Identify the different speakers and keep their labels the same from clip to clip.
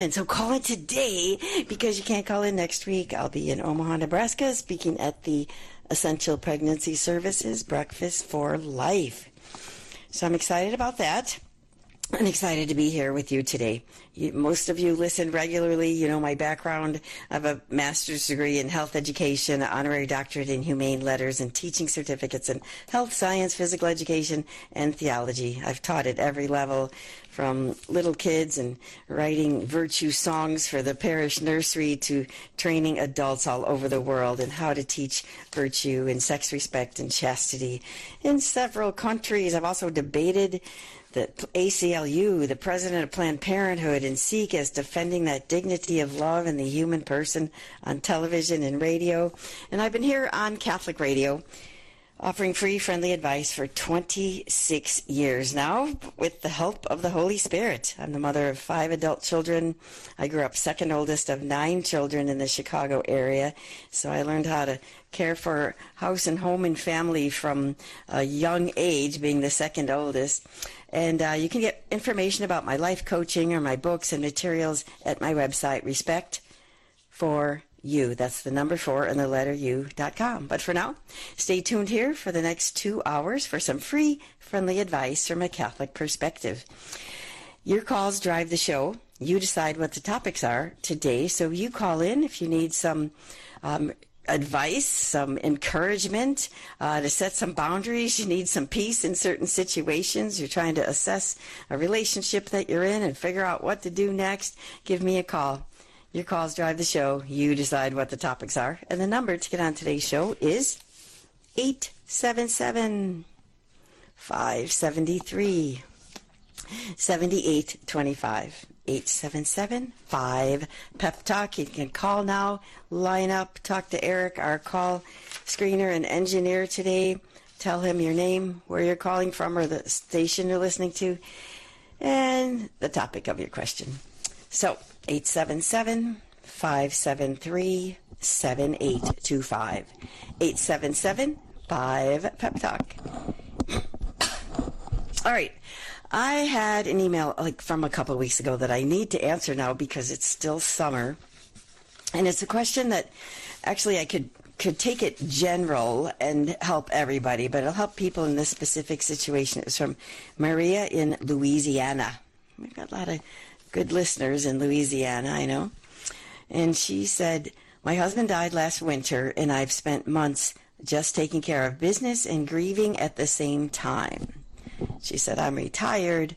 Speaker 1: And so call in today because you can't call in next week. I'll be in Omaha, Nebraska, speaking at the Essential Pregnancy Services Breakfast for Life. So I'm excited about that. I'm excited to be here with you today. Most of you listen regularly. You know my background. I have a master's degree in health education, an honorary doctorate in humane letters, and teaching certificates in health science, physical education, and theology. I've taught at every level, from little kids and writing virtue songs for the parish nursery to training adults all over the world in how to teach virtue and sex respect and chastity in several countries. I've also debated the ACLU, the president of Planned Parenthood, and SEEK defending that dignity of love in the human person on television and radio. And I've been here on Catholic Radio offering free, friendly advice for 26 years now with the help of the Holy Spirit. I'm the mother of 5 adult children. I grew up second oldest of 9 children in the Chicago area, so I learned how to care for house and home and family from a young age, being the second oldest. And you can get information about my life coaching or my books and materials at my website, Respect for You. That's the number 4 and the letter U.com. But for now, stay tuned here for the next 2 hours for some free, friendly advice from a Catholic perspective. Your calls drive the show. You decide what the topics are today. So you call in if you need some advice, some encouragement, to set some boundaries. You need some peace in certain situations. You're trying to assess a relationship that you're in and figure out what to do next. Give me a call. Your calls drive the show. You decide what the topics are. And the number to get on today's show is 877-573-7825. 877-5-PEP-TALK. You can call now, line up, talk to Eric, our call screener and engineer today. Tell him your name, where you're calling from, or the station you're listening to, and the topic of your question. So, 877-573-7825. 877-5-PEP-TALK. All right. I had an email from a couple of weeks ago that I need to answer now because it's still summer. And it's a question that actually I could take it general and help everybody, but it'll help people in this specific situation. It was from Maria in Louisiana. We've got a lot of good listeners in Louisiana, I know. And she said, my husband died last winter, and I've spent months just taking care of business and grieving at the same time. She said, I'm retired,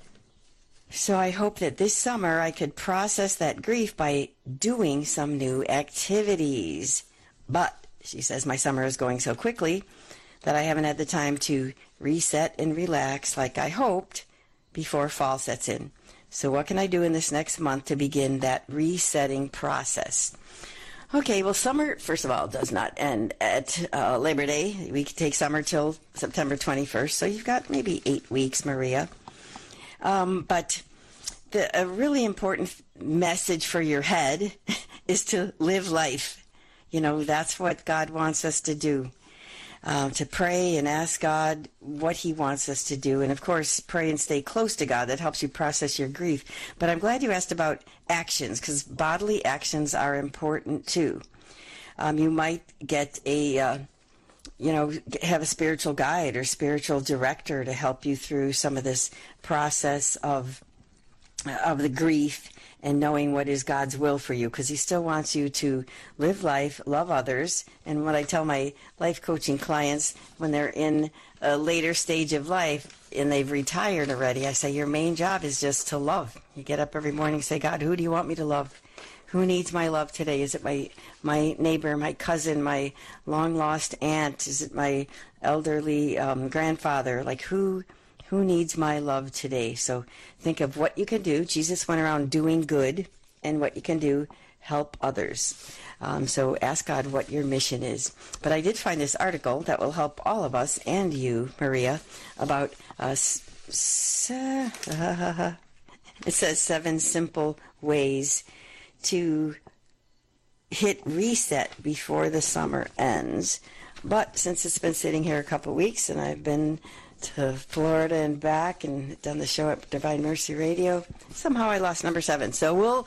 Speaker 1: so I hope that this summer I could process that grief by doing some new activities. But, she says, my summer is going so quickly that I haven't had the time to reset and relax like I hoped before fall sets in. So what can I do in this next month to begin that resetting process? Okay, well, summer, first of all, does not end at Labor Day. We can take summer till September 21st, so you've got maybe 8 weeks, Maria. But a really important message for your head is to live life. You know, that's what God wants us to do, to pray and ask God what he wants us to do. And, of course, pray and stay close to God. That helps you process your grief. But I'm glad you asked about actions, because bodily actions are important, too. You might get have a spiritual guide or spiritual director to help you through some of this process of the grief and knowing what is God's will for you, because he still wants you to live life, love others. And what I tell my life coaching clients when they're in a later stage of life and they've retired already, I say your main job is just to love. You get up every morning and say, God, who do you want me to love? Who needs my love today? Is it my neighbor, my cousin, my long-lost aunt? Is it my elderly grandfather? Like, who needs my love today? So think of what you can do. Jesus went around doing good, and what you can do, help others. So ask God what your mission is. But I did find this article that will help all of us, and you, Maria, about it says 7 simple ways to hit reset before the summer ends. But since it's been sitting here a couple of weeks and I've been to Florida and back and done the show at Divine Mercy Radio, somehow I lost number 7. So we'll